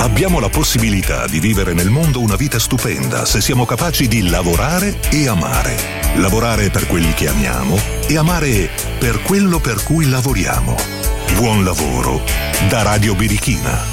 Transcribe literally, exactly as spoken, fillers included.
Abbiamo la possibilità di vivere nel mondo una vita stupenda se siamo capaci di lavorare e amare. Lavorare per quelli che amiamo e amare per quello per cui lavoriamo. Buon lavoro da Radio Birichina.